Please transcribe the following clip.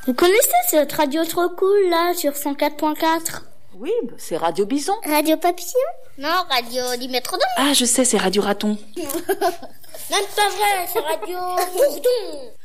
Vous connaissez cette radio trop cool là sur 104.4? Oui, c'est Radio Bison. Radio Papillon? Non, Radio du Métrodome. Ah, je sais, c'est Radio Raton. Non, c'est pas vrai, c'est Radio Bourdon.